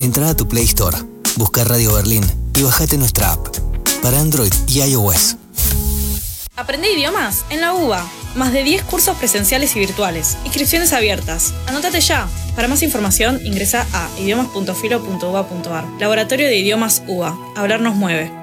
Entra a tu Play Store, busca Radio Berlín y bajate nuestra app para Android y iOS. Aprende idiomas en la UBA. Más de 10 cursos presenciales y virtuales. Inscripciones abiertas. Anótate ya. Para más información ingresa a idiomas.filo.uba.ar. Laboratorio de Idiomas UBA. Hablar nos mueve.